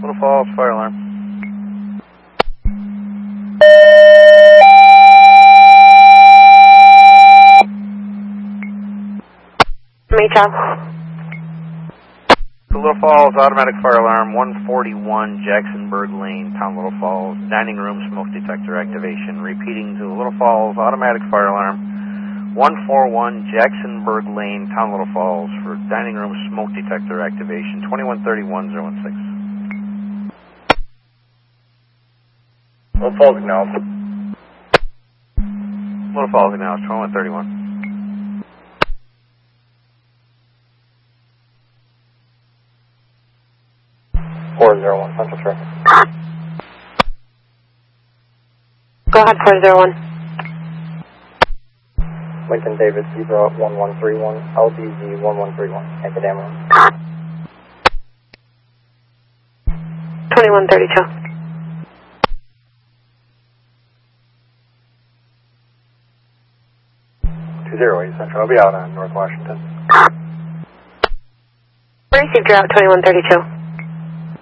Little Falls, fire alarm. Maytown. Little Falls, automatic fire alarm, 141 Jacksonburg Lane, Town Little Falls, dining room smoke detector activation. Repeating to Little Falls, automatic fire alarm, 141 Jacksonburg Lane, Town Little Falls, for dining room smoke detector activation, 2131-016. Little Falls acknowledged. Little Falls acknowledged, 2131. 401, Central Traffic. Go ahead, 401. Lincoln David, Zebra 1131, LBZ 1131, at the dam room. 2132. 208 Central, I'll be out on North Washington. Received, you're out 2132.